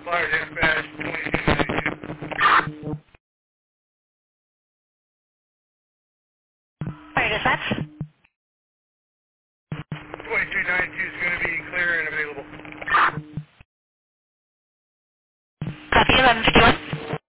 Fire dispatch 2292. Fire dispatch. 2292 is going to be clear and available. Copy 1151.